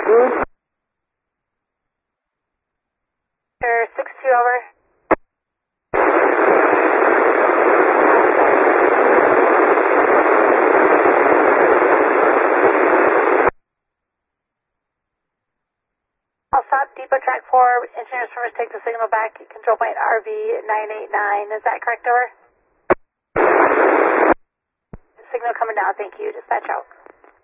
Sure, 6-2 over. I'll stop depot track 4. Engineers first take the signal back. Control point RV 989. Is that correct, over? Signal coming down. Thank you. Dispatch out.